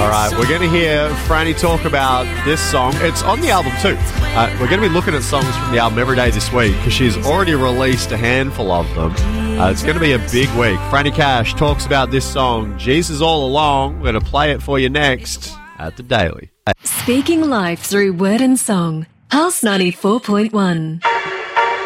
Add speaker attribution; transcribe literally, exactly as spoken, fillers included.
Speaker 1: All right, we're going to hear Franny talk about this song. It's on the album too. Uh, we're going to be looking at songs from the album every day this week because she's already released a handful of them. Uh, it's going to be a big week. Franny Cash talks about this song, Jesus All Along. We're going to play it for you next at The Daily.
Speaker 2: Speaking life through word and song. Pulse ninety-four point one.